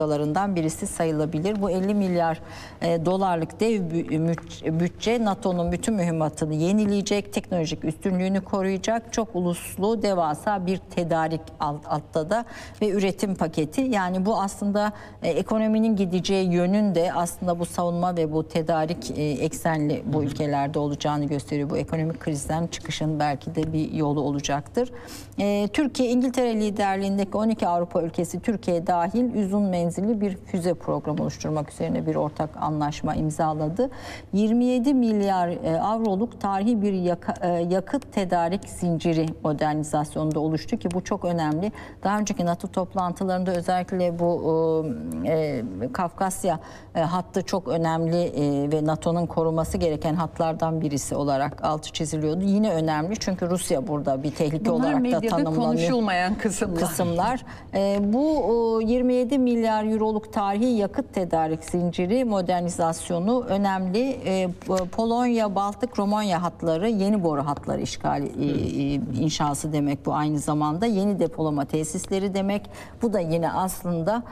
birisi sayılabilir. Bu 50 milyar dolarlık dev bütçe NATO'nun bütün mühimmatını yenileyecek, teknolojik üstünlüğünü koruyacak, çok uluslu devasa bir tedarik altta da ve üretim paketi. Yani bu aslında ekonominin gideceği yönün de aslında bu savunma ve bu tedarik eksenli bu ülkelerde olacağını gösteriyor. Bu ekonomik krizden çıkışın belki de bir yolu olacaktır. Türkiye, İngiltere liderliğindeki 12 Avrupa ülkesi, Türkiye dahil uzun menzilli bir füze programı oluşturmak üzerine bir ortak anlaşma imzaladı. 27 milyar avroluk tarihi bir yakıt tedarik zinciri modernizasyonunda oluştu ki bu çok önemli. Daha önceki NATO toplantılarında özellikle bu Kafkasya hattı çok önemli ve NATO'nun koruması gereken hatlardan birisi olarak altı çiziliyordu. Yine önemli çünkü Rusya burada bir tehlike bunlar olarak da tanımlanıyor. konuşulmayan kısımlar. Bu 27 milyar euroluk tarihi yakıt tedarik zinciri modernizasyonu önemli. Polonya, Baltık, Romanya hatları, yeni boru hatları inşası demek bu aynı zamanda. Yeni depolama tesisleri demek. Bu da yine aslında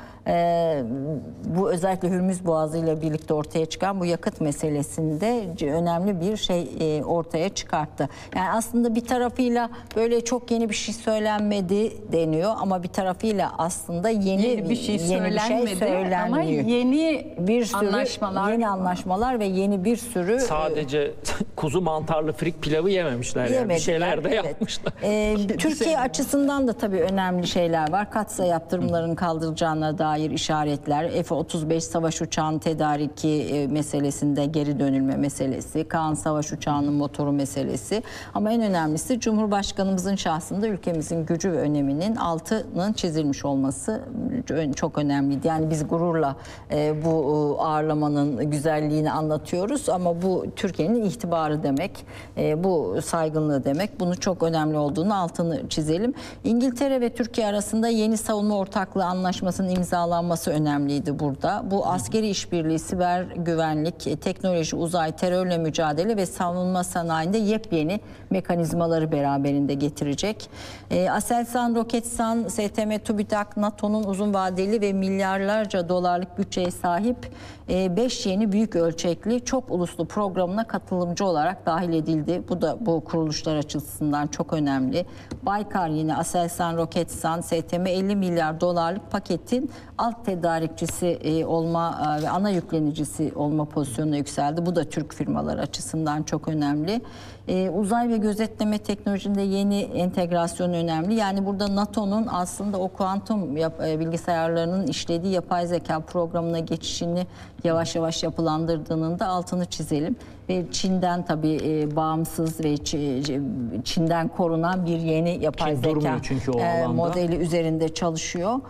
bu özellikle Hürmüz Boğazı ile birlikte ortaya çıkan bu yakıt meselesinde önemli bir şey ortaya çıkarttı. Yani aslında bir tarafıyla böyle çok yeni bir şey söylenmedi deniyor ama bir tarafıyla aslında yeni bir şey söylenmiyor. Ama yeni bir sürü yeni anlaşmalar ve yeni bir sürü sadece kuzu mantarlı frik pilavı yememişler. Yani. Bir şeyler de yapmışlar. Türkiye açısından da tabii önemli şeyler var. Katsa yaptırımların kaldırılacağına dair işaretler, F-35 savaş uçağının tedariki meselesinde geri dönülme meselesi, Kaan savaş uçağının motoru meselesi ama en önemlisi Cumhurbaşkanımızın şahsında ülkemizin gücü ve öneminin altının çizilmiş olması çok önemliydi. Yani biz gururla bu ağırlamanın güzelliğini anlatıyoruz ama bu Türkiye'nin itibarı demek, bu saygınlığı demek. Bunu çok önemli olduğunu altını çizelim. İngiltere ve Türkiye arasında yeni savunma ortaklığı anlaşmasının imzalanması önemliydi burada. Bu askeri işbirliği, siber güvenlik, teknoloji, uzay, terörle mücadele ve savunma sanayinde yepyeni mekanizmaları beraberinde getirecek. Aselsan, Roketsan, STM, TÜBİTAK, NATO'nun uzun vadeli ve milyarlarca dolarlık bütçeye sahip 5 yeni büyük ölçekli çok uluslu programına katılımcı olarak dahil edildi. Bu da bu kuruluşlar açısından çok önemli. Baykar yine Aselsan, Roketsan, STM 50 milyar dolarlık paketin alt tedarikçisi olma ve ana yüklenicisi olma pozisyonuna yükseldi. Bu da Türk firmaları açısından çok önemli. Uzay ve gözetleme teknolojisinde yeni entegrasyon önemli. Yani burada NATO'nun aslında o kuantum bilgisayarlarının işlediği yapay zeka programına geçişini yavaş yavaş yapılandırdığının da altını çizelim. Ve Çin'den tabii bağımsız ve Çin'den korunan bir yeni yapay zeka modeli üzerinde çalışıyor.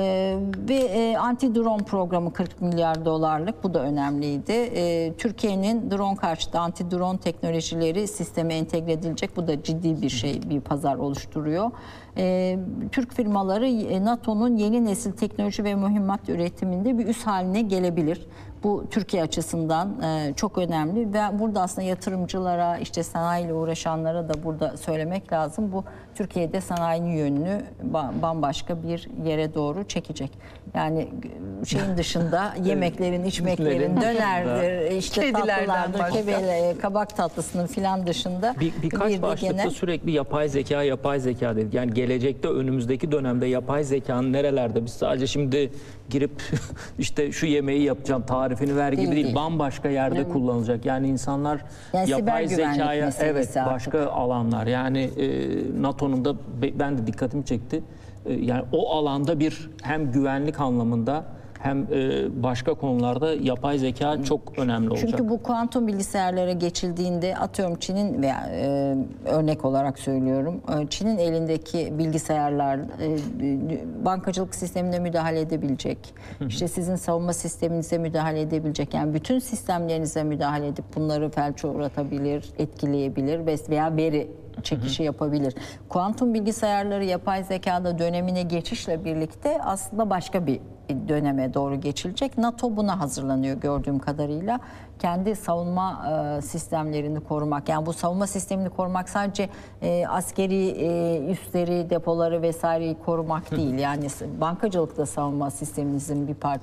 Ve anti-drone programı 40 milyar dolarlık, bu da önemliydi. Türkiye'nin drone karşıtı anti-drone teknolojileri sisteme entegre edilecek. Bu da ciddi bir şey, bir pazar oluşturuyor. Türk firmaları NATO'nun yeni nesil teknoloji ve mühimmat üretiminde bir üs haline gelebilir. Bu Türkiye açısından çok önemli ve burada aslında yatırımcılara, işte sanayiyle uğraşanlara da burada söylemek lazım. Bu Türkiye'de sanayinin yönünü bambaşka bir yere doğru çekecek. Yani şeyin dışında yemeklerin, içmeklerin, dönerdir, işte tatlılardır, kabak tatlısının filan dışında birkaç başlıkta sürekli yapay zeka dedik. Yani gelecekte, önümüzdeki dönemde yapay zekanın nerelerde, biz sadece şimdi girip işte şu yemeği yapacağım tarifini ver gibi değil. Bambaşka yerde kullanılacak. Yani insanlar yapay zekaya başka alanlar. Yani NATO'nun da ben de dikkatimi çekti. Yani o alanda bir hem güvenlik anlamında hem başka konularda yapay zeka çok önemli olacak. Çünkü bu kuantum bilgisayarlara geçildiğinde atıyorum Çin'in veya örnek olarak söylüyorum Çin'in elindeki bilgisayarlar bankacılık sistemine müdahale edebilecek. İşte sizin savunma sisteminize müdahale edebilecek. Yani bütün sistemlerinize müdahale edip bunları felçe uğratabilir, etkileyebilir veya veri çekişi yapabilir. Kuantum bilgisayarları yapay zekada dönemine geçişle birlikte aslında başka bir döneme doğru geçilecek. NATO buna hazırlanıyor gördüğüm kadarıyla. Kendi savunma sistemlerini korumak, yani bu savunma sistemini korumak sadece askeri üsleri, depoları vesaireyi korumak değil. Yani bankacılıkta savunma sistemimizin bir parçası.